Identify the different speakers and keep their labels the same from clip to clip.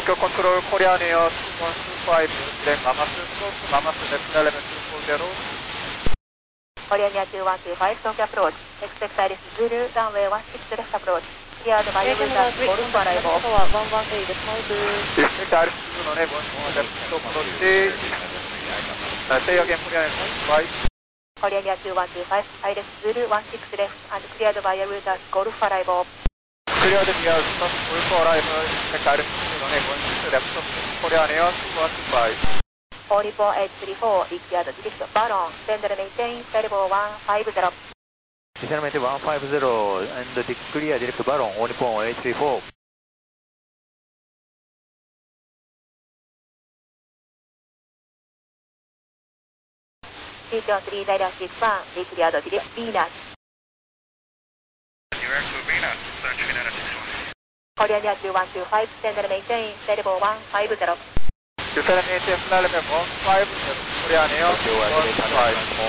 Speaker 1: Tokyo Control Korea Neo 2125, then Mamas Approach, Mamas Left Element 240.
Speaker 2: Korea Neo 2125, Tokyo Approach, expect Iris Zulu, runway 16 left approach, cleared by Uruguay, Golf Arrival.
Speaker 3: 118 です、ノイズ。
Speaker 1: Expect Iris Zulu のね、1 left approach, say again Korea Neo 225.
Speaker 2: Korea Neo 2125, Iris Zulu 16 left and cleared by Uruguay, Golf Arrival.
Speaker 1: Cleared via Golf Arrival, expect Iris Zulu のね、1 left approach, Korea Neo 2125.
Speaker 2: All report 834, cleared direct Baron, send and maintain, Terrible 150.
Speaker 4: Descendment 150 and clear direct Baron, all Nippon 834.
Speaker 2: Region 3961, cleared direct Venus.
Speaker 1: Direct to Venus, search Venus 61.
Speaker 2: Korea Neo 2125, send and maintain, Terrible 150.
Speaker 1: Descendant ATF element 150, Korea Neo 125.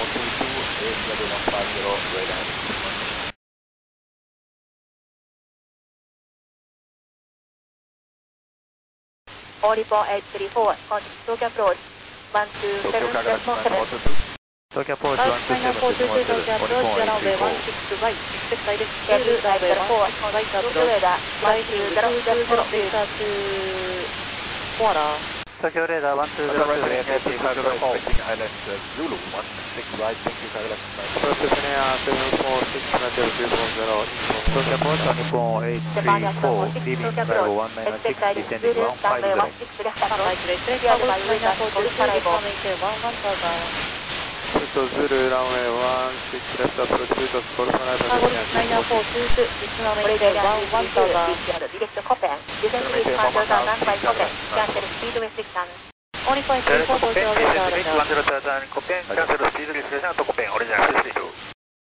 Speaker 2: All report 834, contact Tokyo approach, 127, decimal 7.
Speaker 4: Tokyo approach
Speaker 3: 127,
Speaker 4: 127, all Nippon 834.
Speaker 3: right, expect Iris
Speaker 2: Heavy
Speaker 3: Zulu, runway
Speaker 2: 4,
Speaker 3: 16 right
Speaker 2: Route
Speaker 3: approach,
Speaker 2: radar,
Speaker 3: rising
Speaker 2: 120,
Speaker 3: Texas Koala.
Speaker 4: Tokyo radar 120,
Speaker 1: expecting
Speaker 4: Island Zulu 16 right, thank you, Island.
Speaker 1: Process Neo 746,
Speaker 4: Tokyo approach on Nippon 834, leaving Bravo 196, descending 150.
Speaker 2: 16 left approach,
Speaker 3: Cleared
Speaker 2: cleared by
Speaker 3: by
Speaker 2: Uruguay, Golf Arrival.
Speaker 1: Zulu runway 16 left approach, Golf Arrival.
Speaker 3: 9422,
Speaker 2: Korea Neo
Speaker 3: 1000.
Speaker 2: cleared direct Copen, descend please control the runway Copen, cancel speed restriction.
Speaker 3: Only point 34 Tokyo radar.
Speaker 1: Cancel speed restriction to Copen, original.